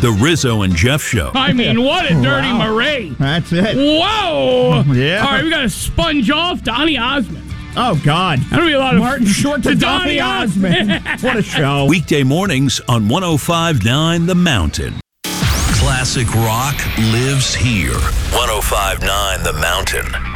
The Rizzo and Jeff Show. I mean, what a dirty Marie. That's it. Whoa. Yeah. All right, we got to sponge off Donny Osmond. Oh, God. That'll be a lot of Martin Short to Donny Osmond. What a show. Weekday mornings on 105.9 The Mountain. Classic rock lives here. 105.9 The Mountain.